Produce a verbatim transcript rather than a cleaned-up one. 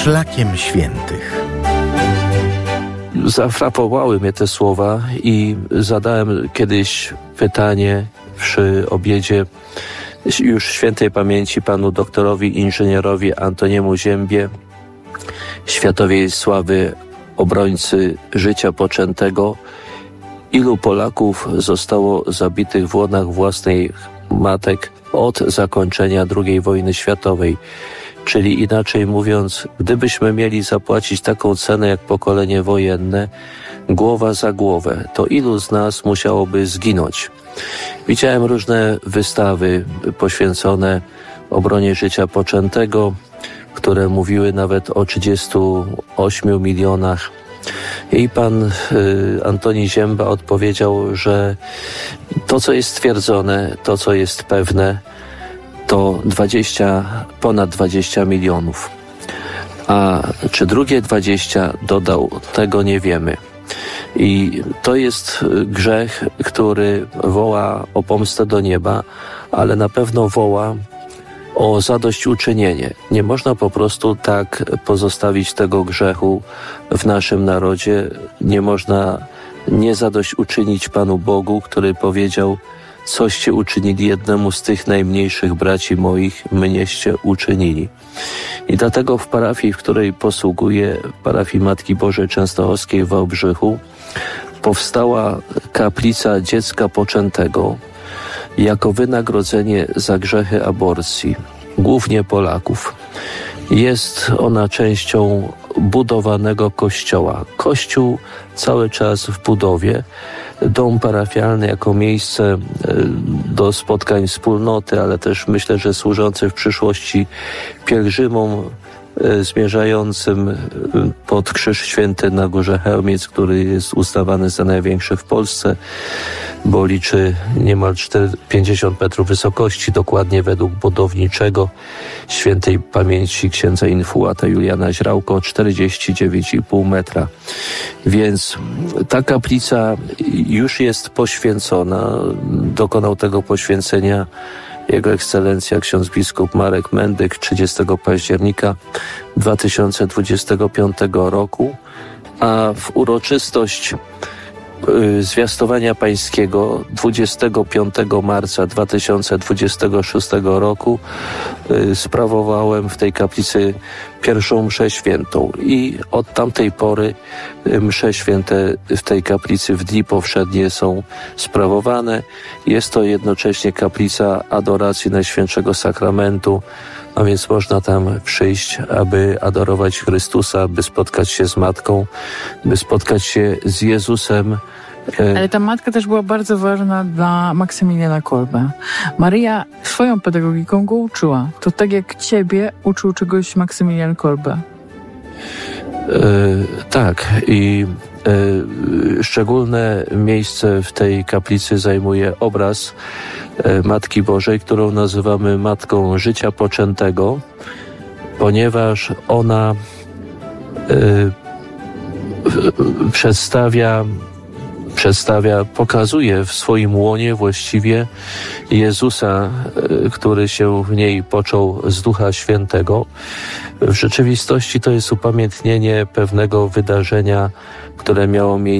Szlakiem Świętych. Zafrapowały mnie te słowa i zadałem kiedyś pytanie przy obiedzie już świętej pamięci panu doktorowi inżynierowi Antoniemu Ziębie, światowej sławy obrońcy życia poczętego. Ilu Polaków zostało zabitych w łonach własnych matek od zakończenia drugiej wojny światowej? Czyli inaczej mówiąc, gdybyśmy mieli zapłacić taką cenę jak pokolenie wojenne, głowa za głowę, to ilu z nas musiałoby zginąć? Widziałem różne wystawy poświęcone obronie życia poczętego, które mówiły nawet o trzydziestu ośmiu milionach. I pan y, Antoni Zięba odpowiedział, że to, co jest stwierdzone, to, co jest pewne, to dwadzieścia, ponad dwadzieścia milionów. A czy drugie dwadzieścia dodał, tego nie wiemy. I to jest grzech, który woła o pomstę do nieba, ale na pewno woła o zadośćuczynienie. Nie można po prostu tak pozostawić tego grzechu w naszym narodzie. Nie można nie zadośćuczynić Panu Bogu, który powiedział: coście uczynili jednemu z tych najmniejszych braci moich, mnieście uczynili. I dlatego w parafii, w której posługuję, parafii Matki Bożej Częstochowskiej w Wałbrzychu, powstała kaplica dziecka poczętego jako wynagrodzenie za grzechy aborcji, głównie Polaków. Jest ona częścią budowanego kościoła. Kościół cały czas w budowie. Dom parafialny jako miejsce do spotkań wspólnoty, ale też myślę, że służący w przyszłości pielgrzymom zmierzającym pod Krzyż Święty na Górze Chełmiec, który jest uznawany za największy w Polsce, bo liczy niemal pięćdziesiąt metrów wysokości, dokładnie według budowniczego świętej pamięci księdza infułata Juliana Źrałko czterdzieści dziewięć i pół metra. Więc ta kaplica już jest poświęcona. Dokonał tego poświęcenia Jego Ekscelencja ksiądz biskup Marek Mendyk trzydziestego października dwa tysiące dwudziestego piątego roku, a w uroczystość zwiastowania pańskiego dwudziestego piątego marca dwa tysiące dwudziestego szóstego roku sprawowałem w tej kaplicy pierwszą mszę świętą i od tamtej pory msze święte w tej kaplicy w dni powszednie są sprawowane. Jest to jednocześnie kaplica adoracji Najświętszego Sakramentu, a więc można tam przyjść, aby adorować Chrystusa, by spotkać się z Matką, by spotkać się z Jezusem. Ale ta matka też była bardzo ważna dla Maksymiliana Kolbe. Maryja swoją pedagogiką go uczyła. To tak jak ciebie uczył czegoś Maksymilian Kolbe. E, tak i e, szczególne miejsce w tej kaplicy zajmuje obraz e, Matki Bożej, którą nazywamy Matką Życia Poczętego, ponieważ ona e, przedstawia przedstawia, pokazuje w swoim łonie właściwie Jezusa, który się w niej począł z Ducha Świętego. W rzeczywistości to jest upamiętnienie pewnego wydarzenia, które miało miejsce